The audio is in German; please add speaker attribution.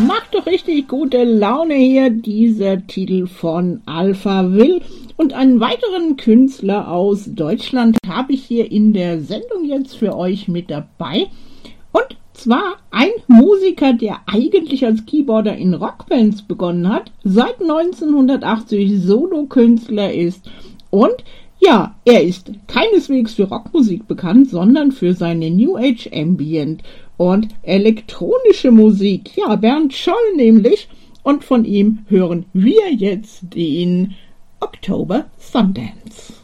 Speaker 1: Macht doch richtig gute Laune hier, dieser Titel von Alpha Will. Und einen weiteren Künstler aus Deutschland habe ich hier in der Sendung jetzt für euch mit dabei. Und zwar ein Musiker, der eigentlich als Keyboarder in Rockbands begonnen hat, seit 1980 Solokünstler ist und ja, er ist keineswegs für Rockmusik bekannt, sondern für seine New Age Ambient und elektronische Musik. Ja, Bernd Scholl nämlich. Und von ihm hören wir jetzt den October Sundance.